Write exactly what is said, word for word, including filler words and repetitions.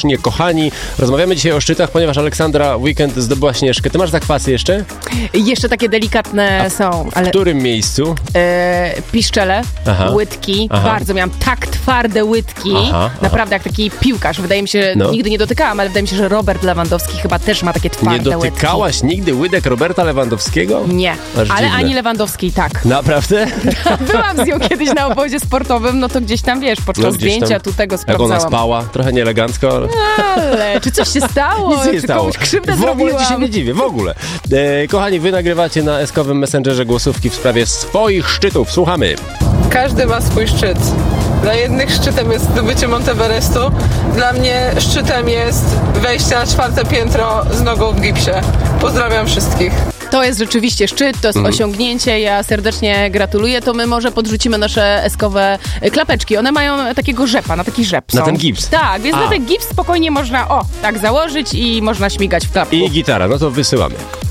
serdecznie, kochani. Rozmawiamy dzisiaj o szczytach, ponieważ Aleksandra Weekend zdobyła Śnieżkę. Ty masz zakwasy jeszcze? Jeszcze takie delikatne są. Ale... W którym miejscu? E, piszczele, aha. łydki. Aha. Bardzo miałam tak twarde łydki. Aha, Naprawdę aha. jak taki piłkarz. Wydaje mi się, no. nigdy nie dotykałam, ale wydaje mi się, że Robert Lewandowski chyba też ma takie twarde łydki. Nie dotykałaś łydki. nigdy łydek Roberta Lewandowskiego? Nie, Aż ale dziwne. Ani Lewandowskiej tak. Naprawdę? Byłam z nią kiedyś na obozie sportowym, no to gdzieś tam, wiesz, podczas no, zdjęcia tam, tu tego sprawdzałam. Jak ona spała, trochę nieelegancko, ale... ale czy coś się stało? Nic nie czy stało. komuś krzywdę w ogóle zrobiłam? ci się nie dziwię, w ogóle. E, kochani, wy nagrywacie na eskowym Messengerze głosówki w sprawie swoich szczytów. Słuchamy. Każdy ma swój szczyt. Dla jednych szczytem jest zdobycie Monteverestu, dla mnie szczytem jest wejście na czwarte piętro z nogą w gipsie. Pozdrawiam wszystkich. To jest rzeczywiście szczyt, to jest mm. osiągnięcie, ja serdecznie gratuluję, to my może podrzucimy nasze eskowe klapeczki, one mają takiego rzepa, na taki rzep są. Na ten gips? Tak, więc A. na ten gips spokojnie można, o, tak założyć i można śmigać w klapku. I gitara, no to wysyłamy.